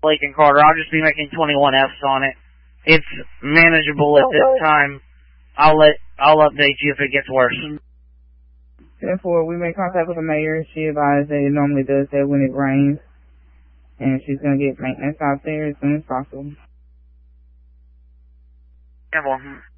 Lake and Carter. I'll just be making 21Fs on it. It's manageable at this time. I'll update you if it gets worse. 10-4, we made contact with the mayor. She advised that it normally does that when it rains. And she's going to get maintenance out there as soon as possible. 10-4.